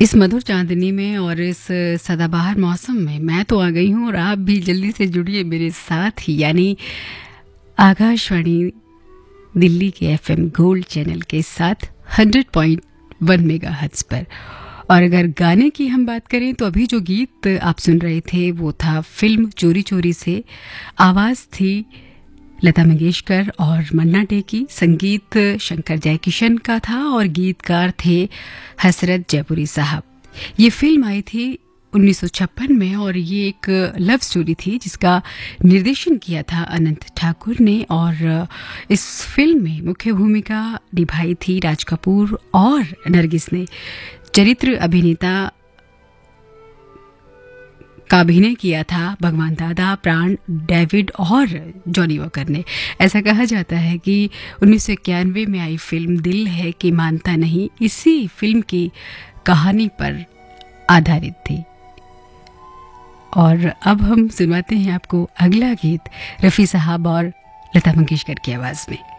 इस मधुर चांदनी में और इस सदाबहार मौसम में मैं तो आ गई हूँ और आप भी जल्दी से जुड़िए मेरे साथ ही, यानी आकाशवाणी दिल्ली के एफएम गोल्ड चैनल के साथ 100.1 मेगाहर्ट्ज़ पर। और अगर गाने की हम बात करें तो अभी जो गीत आप सुन रहे थे वो था फिल्म चोरी चोरी से। आवाज़ थी लता मंगेशकर और मन्ना डे की, संगीत शंकर जयकिशन का था और गीतकार थे हसरत जयपुरी साहब। ये फिल्म आई थी 1956 में और ये एक लव स्टोरी थी जिसका निर्देशन किया था अनंत ठाकुर ने। और इस फिल्म में मुख्य भूमिका निभाई थी राज कपूर और नरगिस ने। चरित्र अभिनेता का अभिनय किया था भगवान दादा, प्राण, डेविड और जॉनी वॉकर ने। ऐसा कहा जाता है कि 1991 में आई फिल्म दिल है कि मानता नहीं इसी फिल्म की कहानी पर आधारित थी। और अब हम सुनवाते हैं आपको अगला गीत रफ़ी साहब और लता मंगेशकर की आवाज़ में।